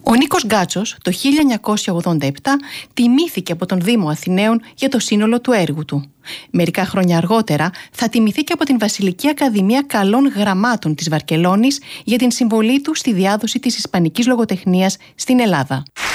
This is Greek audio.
Ο Νίκος Γκάτσος το 1987 τιμήθηκε από τον Δήμο Αθηναίων για το σύνολο του έργου του. Μερικά χρόνια αργότερα θα τιμηθεί και από την Βασιλική Ακαδημία Καλών Γραμμάτων της Βαρκελώνης για την συμβολή του στη διάδοση της ισπανικής λογοτεχνίας στην Ελλάδα.